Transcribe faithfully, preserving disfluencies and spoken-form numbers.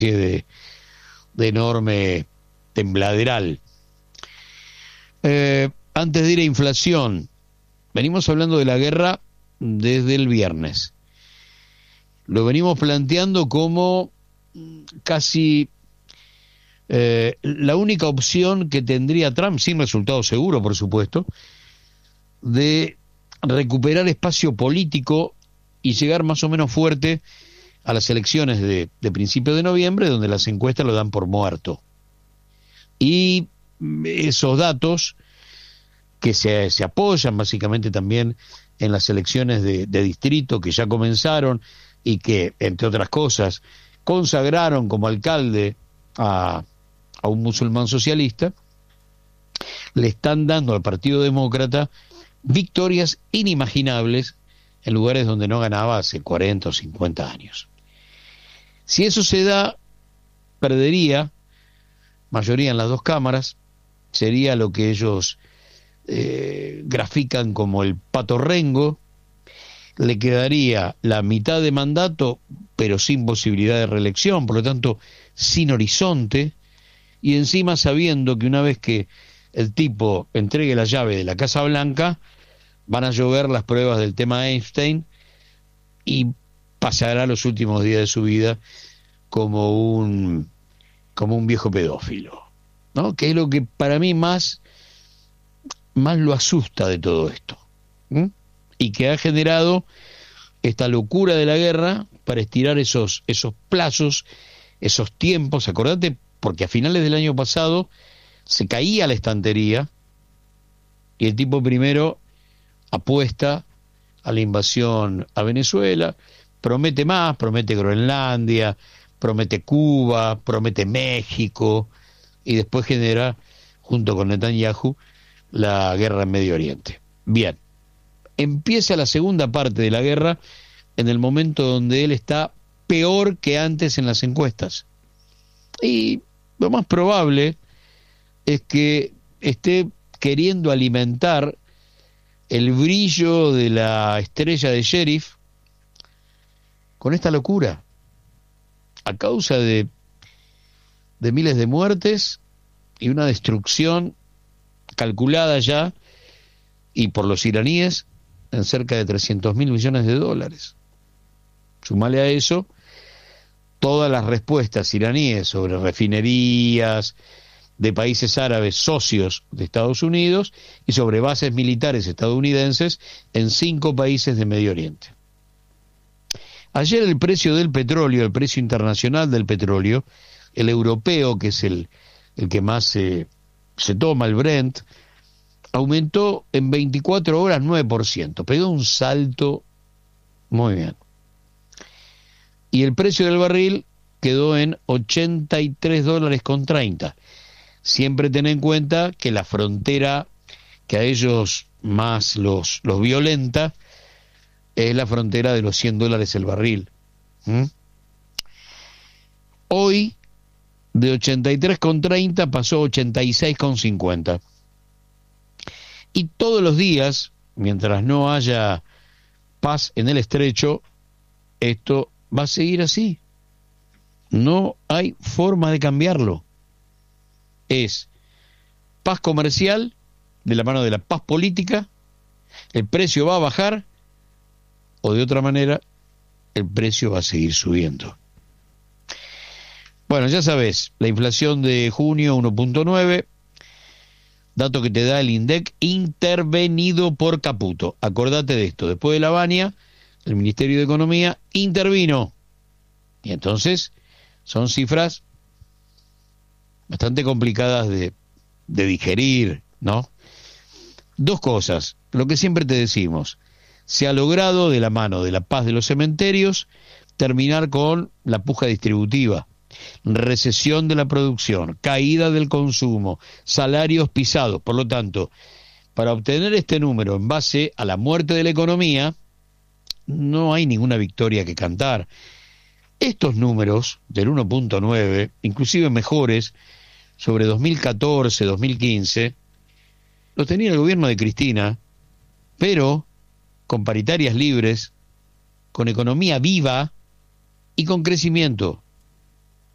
de, de enorme tembladeral. Eh, antes de ir a inflación, venimos hablando de la guerra desde el viernes. Lo venimos planteando como casi eh, la única opción que tendría Trump, sin resultado seguro, por supuesto, de recuperar espacio político y llegar más o menos fuerte a las elecciones de, de principios de noviembre, donde las encuestas lo dan por muerto. Y esos datos que se, se apoyan básicamente también en las elecciones de, de distrito que ya comenzaron y que, entre otras cosas, consagraron como alcalde a, a un musulmán socialista, le están dando al Partido Demócrata victorias inimaginables en lugares donde no ganaba hace cuarenta o cincuenta años. Si eso se da, perdería mayoría en las dos cámaras, sería lo que ellos eh, grafican como el Pato Rengo, le quedaría la mitad de mandato, pero sin posibilidad de reelección, por lo tanto, sin horizonte, y encima sabiendo que una vez que el tipo entregue la llave de la Casa Blanca, van a llover las pruebas del tema Epstein y pasará los últimos días de su vida como un como un viejo pedófilo, ¿no? Que es lo que para mí más más lo asusta de todo esto, ¿Mm? y que ha generado esta locura de la guerra para estirar esos esos plazos, esos tiempos. Acordate, porque a finales del año pasado se caía la estantería y el tipo primero apuesta a la invasión a Venezuela, promete más, promete Groenlandia, promete Cuba, promete México, y después genera, junto con Netanyahu, la guerra en Medio Oriente. Bien, empieza la segunda parte de la guerra en el momento donde él está peor que antes en las encuestas. Y lo más probable es que esté queriendo alimentar el brillo de la estrella de sheriff con esta locura, a causa de, de miles de muertes y una destrucción calculada ya, y por los iraníes, en cerca de trescientos mil millones de dólares. Sumale a eso todas las respuestas iraníes sobre refinerías de países árabes socios de Estados Unidos y sobre bases militares estadounidenses en cinco países de Medio Oriente. Ayer el precio del petróleo, el precio internacional del petróleo, el europeo, que es el, el que más se, se toma, el Brent, aumentó en veinticuatro horas nueve por ciento, pegó un salto muy bien. Y el precio del barril quedó en ochenta y tres dólares con treinta. Siempre ten en cuenta que la frontera que a ellos más los, los violenta es la frontera de los cien dólares el barril. ¿Mm? Hoy, de ochenta y tres con treinta pasó a ochenta y seis con cincuenta. Y todos los días, mientras no haya paz en el estrecho, esto va a seguir así. No hay forma de cambiarlo. Es paz comercial de la mano de la paz política, el precio va a bajar, o de otra manera, el precio va a seguir subiendo. Bueno, ya sabes, la inflación de junio uno punto nueve, dato que te da el INDEC intervenido por Caputo. Acordate de esto, después de la Baña, el Ministerio de Economía intervino. Y entonces son cifras bastante complicadas de, de digerir, ¿no? Dos cosas, lo que siempre te decimos, se ha logrado de la mano de la paz de los cementerios terminar con la puja distributiva, recesión de la producción, caída del consumo, salarios pisados. Por lo tanto, para obtener este número en base a la muerte de la economía, no hay ninguna victoria que cantar. Estos números del uno punto nueve, inclusive mejores, sobre dos mil catorce, dos mil quince, los tenía el gobierno de Cristina, pero con paritarias libres, con economía viva y con crecimiento.